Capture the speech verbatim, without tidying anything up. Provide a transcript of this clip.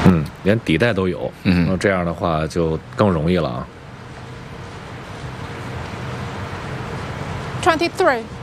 嗯，连底带都有， 嗯， 那这样的话就更容易了啊。 Twenty-three.